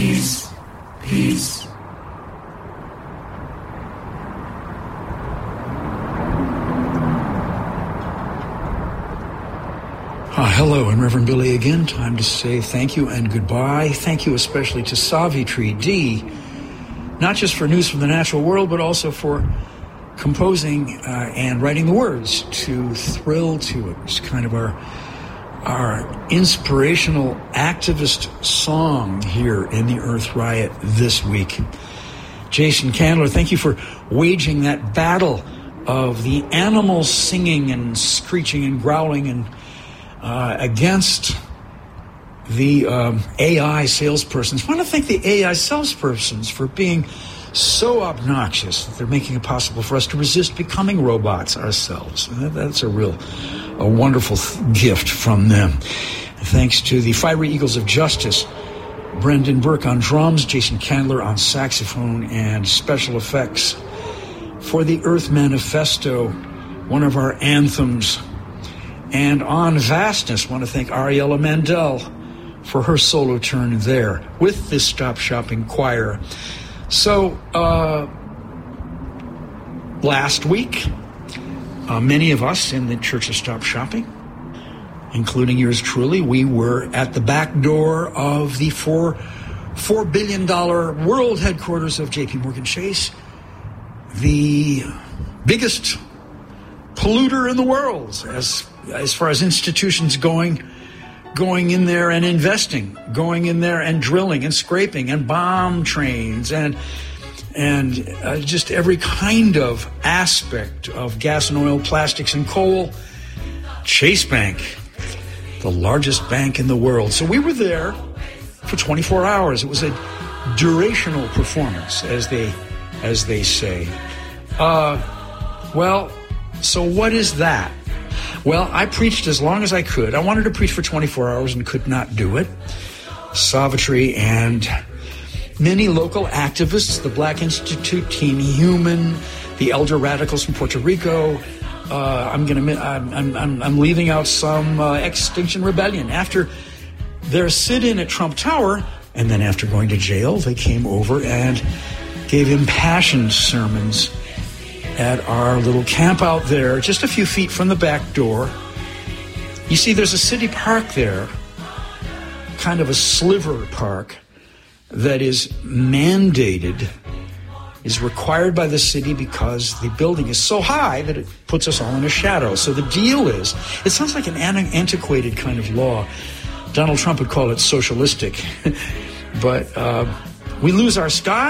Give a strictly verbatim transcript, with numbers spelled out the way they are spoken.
peace, peace. Uh, hello, I'm Reverend Billy again. Time to say thank you and goodbye. Thank you especially to Savitri D, not just for News from the Natural World, but also for composing uh, and writing the words to Thrill to It. It's kind of our our inspirational activist song here in the Earth Riot this week. Jason Candler, thank you for waging that battle of the animals singing and screeching and growling and uh, against the um, A I salespersons. I want to thank the A I salespersons for being so obnoxious that they're making it possible for us to resist becoming robots ourselves. That's a real, a wonderful th- gift from them. Thanks to the Fiery Eagles of Justice, Brendan Burke on drums, Jason Candler on saxophone and special effects. For the Earth Manifesto, one of our anthems. And on Vastness, I want to thank Ariella Mandel for her solo turn there with this Stop Shopping Choir. So, uh, last week, uh, many of us in the Church of Stop Shopping, including yours truly, we were at the back door of the four, four billion dollars world headquarters of J P Morgan Chase, the biggest polluter in the world as as far as institutions going going in there and investing, going in there and drilling and scraping and bomb trains and and uh, just every kind of aspect of gas and oil, plastics and coal. Chase Bank, the largest bank in the world. So we were there for twenty-four hours. It was a durational performance, as they as they say. Uh, well, so what is that? Well, I preached as long as I could. I wanted to preach for twenty-four hours and could not do it. Savitri and many local activists, the Black Institute, Team Human, the Elder Radicals from Puerto Rico. Uh, I'm going to. I'm, I'm. I'm leaving out some uh, Extinction Rebellion. After their sit-in at Trump Tower, and then after going to jail, they came over and gave impassioned sermons at our little camp out there, just a few feet from the back door. You see, there's a city park there, kind of a sliver park, that is mandated, is required by the city because the building is so high that it puts us all in a shadow. So the deal is, it sounds like an antiquated kind of law. Donald Trump would call it socialistic. But uh, we lose our sky.